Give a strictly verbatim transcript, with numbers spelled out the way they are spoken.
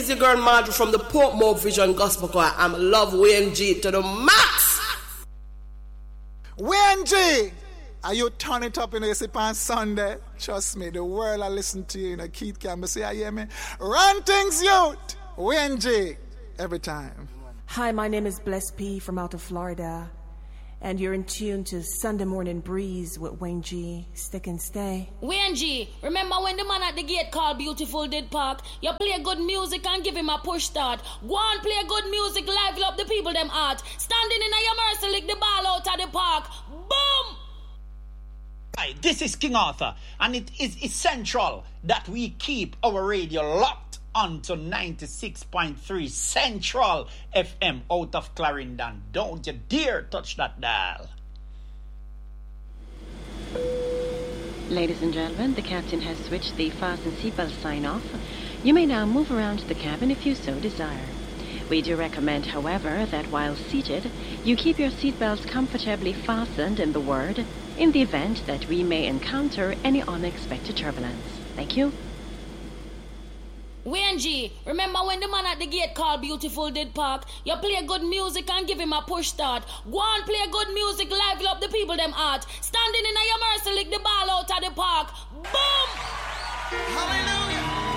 is your girl Marjorie from the Portmore Vision Gospel Choir. I'm love Wayne G to the max. Wayne G, are you turn it up in a sip on Sunday? Trust me, the world I listen to you in a Keith Campbell say, I hear me. Run things youth, Wayne G, every time. Hi, my name is Bless P from out of Florida, and you're in tune to Sunday Morning Breeze with Wayne G. Stick and stay. Wayne G, remember when the man at the gate called Beautiful did park? You play good music and give him a push start. Go on, play good music, liven up the people them heart. Standing in your mercy, lick the ball out of the park. Boom! Hi, this is King Arthur, and it is essential that we keep our radio locked onto ninety-six point three Central F M out of Clarendon. Don't you dare touch that dial. Ladies and gentlemen, the captain has switched the fasten seatbelt sign off. You may now move around the cabin if you so desire. We do recommend, however, that while seated, you keep your seatbelts comfortably fastened in the word in the event that we may encounter any unexpected turbulence. Thank you. Wayne G, remember when the man at the gate called Beautiful did park? You play good music and give him a push start. Go on, play good music, liven up the people them heart. Standing in your mercy, lick the ball out of the park. Boom! Hallelujah!